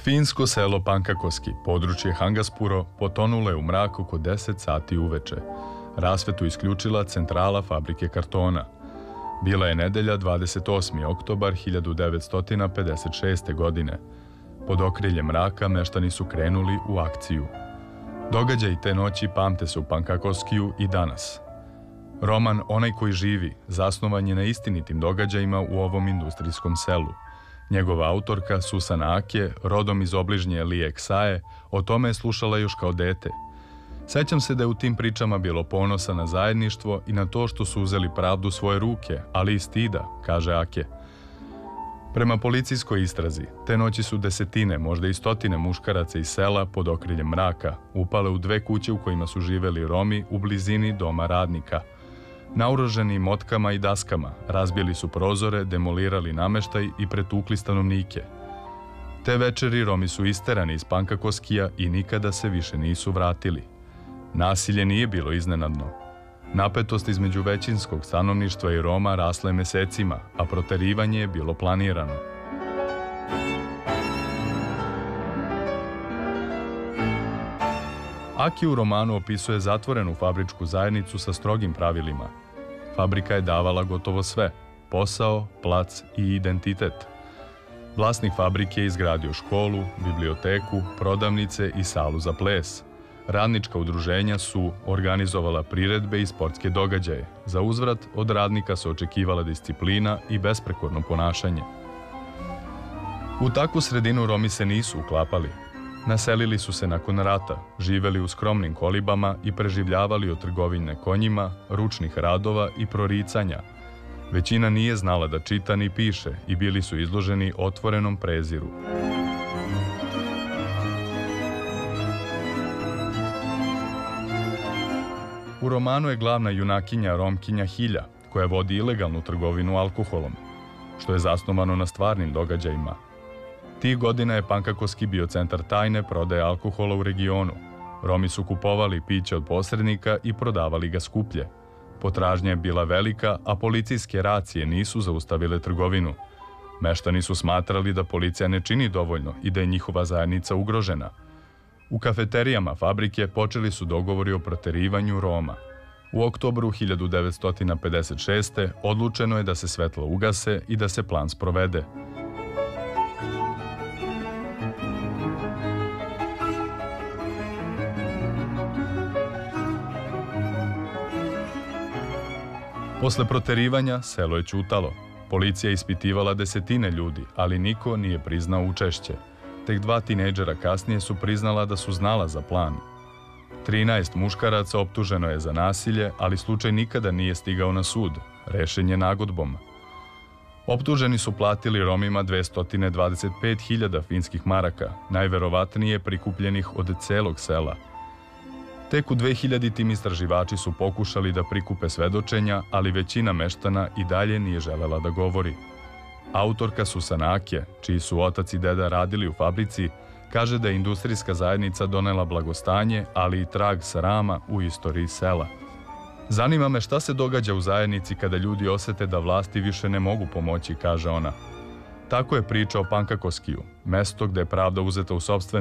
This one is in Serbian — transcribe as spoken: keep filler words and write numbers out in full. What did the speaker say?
Finsko selo Pankakoski, područje Hangaspuro, potonulo je u mrak oko deset sati uveče. Rasvetu isključila centrala fabrike kartona. Bila je nedelja dvadeset osmi oktobar hiljadu devetsto pedeset šeste. godine. Pod okriljem mraka meštani su krenuli u akciju. Događaji te noći pamte se u Pankakoskiju i danas. Roman Onaj koji živi zasnovan je na istinitim događajima u ovom industrijskom selu. Njegova autorka Susana Ake, rodom iz obližnje Lijeksaje, o tome je slušala još kao dete. Sećam se da je u tim pričama bilo ponosa na zajedništvo i na to što su uzeli pravdu u svoje ruke, ali i stida, kaže Ake. Prema policijskoj istrazi, te noći su desetine, možda i stotine muškaraca iz sela pod okriljem mraka upale u dve kuće u kojima su živeli Romi u blizini doma radnika. Naoružani motkama i daskama, razbili su prozore, demolirali nameštaj i pretukli stanovnike. Te večeri Romi su isterani iz Pankakoskija i nikada se više nisu vratili. Nasilje nije bilo iznenadno. Napetost između većinskog stanovništva i Roma rasla je mesecima, a proterivanje je bilo planirano. Aki u romanu opisuje zatvorenu fabričku zajednicu sa strogim pravilima. Fabrika je davala gotovo sve: posao, plac i identitet. Vlasnik fabrike je izgradio školu, biblioteku, prodavnice i salu za ples. Radnička udruženja su organizovala priredbe i sportske događaje. Za uzvrat od radnika se očekivala disciplina i besprekorno ponašanje. U takvu sredinu Romi se nisu uklapali. Naselili su se nakon rata, živeli u skromnim kolibama i preživljavali od trgovine konjima, ručnih radova i proricanja. Većina nije znala da čita ni piše i bili su izloženi otvorenom preziru. U romanu je glavna junakinja Romkinja Hilja, koja vodi ilegalnu trgovinu alkoholom, što je zasnovano na stvarnim događajima. Tih godina je Pankakoski bio centar tajne prodaje alkohola u regionu. Romi su kupovali piće od posrednika i prodavali ga skuplje. Potražnja je bila velika, a policijske racije nisu zaustavile trgovinu. Meštani su smatrali da policija ne čini dovoljno i da je njihova zajednica ugrožena. U kafeterijama fabrike počeli su dogovori o proterivanju Roma. U oktobru hiljadu devetsto pedeset šeste. odlučeno je da se svetla ugase i da se plan sprovede. Posle proterivanja selo je ćutalo. Policija je ispitivala desetine ljudi, ali niko nije priznao učešće. Tek dva tinejdžera kasnije su priznala da su znala za plan. trinaest muškaraca optuženo je za nasilje, ali slučaj nikada nije stigao na sud. Rešen je nagodbom. Optuženi su platili Romima dvesta dvadeset pet hiljada finskih maraka, najverovatnije prikupljenih od celog sela. Tek u dvehiljaditim istraživači su pokušali da prikupe svedočenja, ali većina meštana i dalje nije želela da govori. Autorka Susana Ake, čiji su otac i deda radili u fabrici, kaže da je industrijska zajednica donela blagostanje, ali i trag srama u istoriji sela. Zanima me šta se događa u zajednici kada ljudi osete da vlasti više ne mogu pomoći, kaže ona. Tako je priča o Pankakoskiju, mesto gde je pravda uzeta u sopstvene